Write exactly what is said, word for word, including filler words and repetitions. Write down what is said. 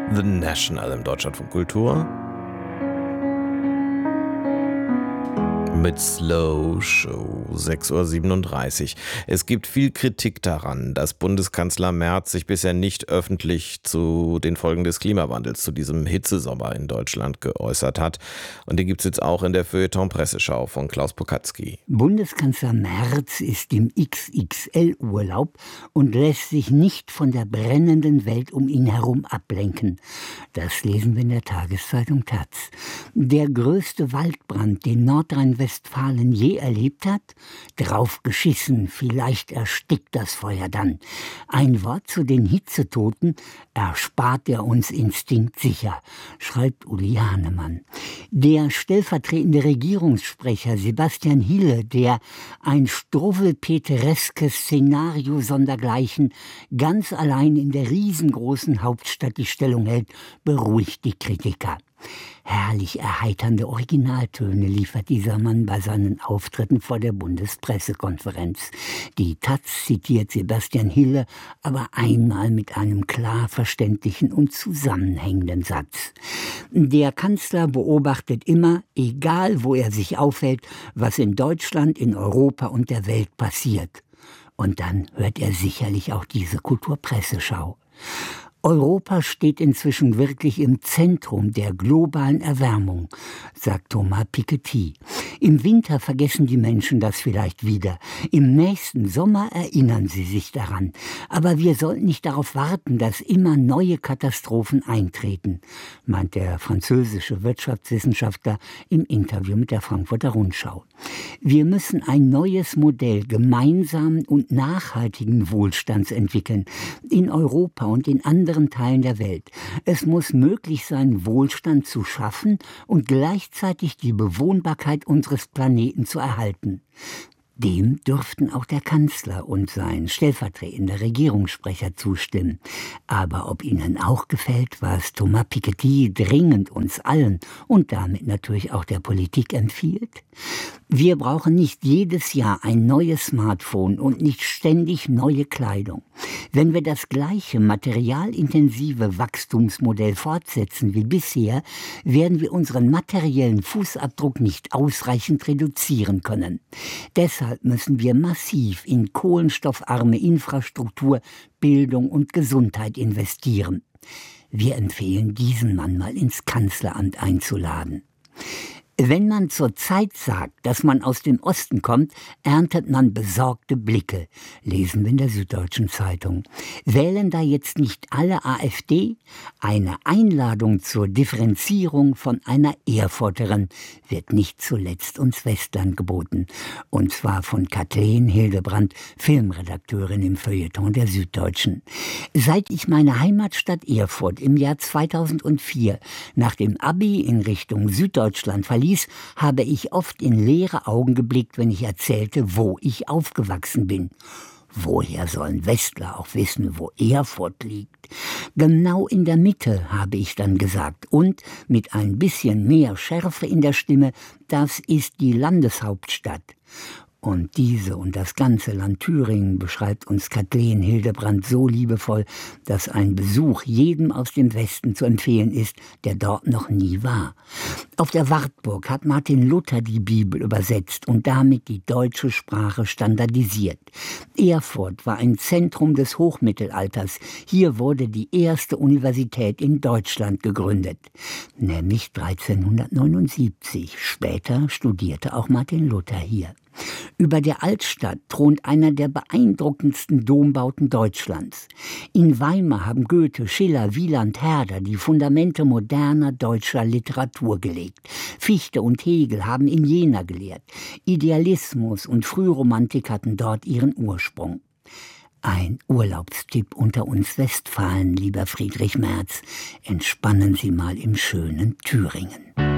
The National im Deutschlandfunk Kultur mit Slow Show, sechs Uhr siebenunddreißig. Es gibt viel Kritik daran, dass Bundeskanzler Merz sich bisher nicht öffentlich zu den Folgen des Klimawandels, zu diesem Hitzesommer in Deutschland geäußert hat. Und die gibt es jetzt auch in der Feuilleton-Presseschau von Klaus Pokatzky. Bundeskanzler Merz ist im X X L-Urlaub und lässt sich nicht von der brennenden Welt um ihn herum ablenken. Das lesen wir in der Tageszeitung Taz. Der größte Waldbrand, den Nordrhein-Westfalen Westfalen je erlebt hat? Drauf geschissen, vielleicht erstickt das Feuer dann. Ein Wort zu den Hitzetoten erspart er uns instinkt-sicher, schreibt Uli Hahnemann. Der stellvertretende Regierungssprecher Sebastian Hille, der ein struwwelpetereskes Szenario sondergleichen ganz allein in der riesengroßen Hauptstadt die Stellung hält, beruhigt die Kritiker. Herrlich erheiternde Originaltöne liefert dieser Mann bei seinen Auftritten vor der Bundespressekonferenz. Die Taz zitiert Sebastian Hille aber einmal mit einem klar verständlichen und zusammenhängenden Satz. Der Kanzler beobachtet immer, egal wo er sich aufhält, was in Deutschland, in Europa und der Welt passiert. Und dann hört er sicherlich auch diese Kulturpresseschau. Europa steht inzwischen wirklich im Zentrum der globalen Erwärmung, sagt Thomas Piketty. Im Winter vergessen die Menschen das vielleicht wieder. Im nächsten Sommer erinnern sie sich daran. Aber wir sollten nicht darauf warten, dass immer neue Katastrophen eintreten, meint der französische Wirtschaftswissenschaftler im Interview mit der Frankfurter Rundschau. Wir müssen ein neues Modell gemeinsamen und nachhaltigen Wohlstands entwickeln, in Europa und in anderen Teilen der Welt. Es muss möglich sein, Wohlstand zu schaffen und gleichzeitig die Bewohnbarkeit unseres Planeten zu erhalten. Dem dürften auch der Kanzler und sein stellvertretender Regierungssprecher zustimmen. Aber ob ihnen auch gefällt, was Thomas Piketty dringend uns allen und damit natürlich auch der Politik empfiehlt? Wir brauchen nicht jedes Jahr ein neues Smartphone und nicht ständig neue Kleidung. Wenn wir das gleiche materialintensive Wachstumsmodell fortsetzen wie bisher, werden wir unseren materiellen Fußabdruck nicht ausreichend reduzieren können. Deshalb müssen wir massiv in kohlenstoffarme Infrastruktur, Bildung und Gesundheit investieren. Wir empfehlen, diesen Mann mal ins Kanzleramt einzuladen. Wenn man zur Zeit sagt, dass man aus dem Osten kommt, erntet man besorgte Blicke, lesen wir in der Süddeutschen Zeitung. Wählen da jetzt nicht alle AfD? Eine Einladung zur Differenzierung von einer Erfurterin wird nicht zuletzt uns Westland geboten. Und zwar von Kathleen Hildebrandt, Filmredakteurin im Feuilleton der Süddeutschen. Seit ich meine Heimatstadt Erfurt im Jahr zweitausendvier nach dem Abi in Richtung Süddeutschland verließ, habe ich oft in leere Augen geblickt, wenn ich erzählte, wo ich aufgewachsen bin. Woher sollen Westler auch wissen, wo Erfurt liegt? Genau in der Mitte, habe ich dann gesagt. Und mit ein bisschen mehr Schärfe in der Stimme, das ist die Landeshauptstadt. Und diese und das ganze Land Thüringen beschreibt uns Kathleen Hildebrandt so liebevoll, dass ein Besuch jedem aus dem Westen zu empfehlen ist, der dort noch nie war. Auf der Wartburg hat Martin Luther die Bibel übersetzt und damit die deutsche Sprache standardisiert. Erfurt war ein Zentrum des Hochmittelalters. Hier wurde die erste Universität in Deutschland gegründet, nämlich dreizehnhundertneunundsiebzig. Später studierte auch Martin Luther hier. Über der Altstadt thront einer der beeindruckendsten Dombauten Deutschlands. In Weimar haben Goethe, Schiller, Wieland, Herder die Fundamente moderner deutscher Literatur gelegt. Fichte und Hegel haben in Jena gelehrt. Idealismus und Frühromantik hatten dort ihren Ursprung. Ein Urlaubstipp unter uns Westfalen, lieber Friedrich Merz. Entspannen Sie mal im schönen Thüringen.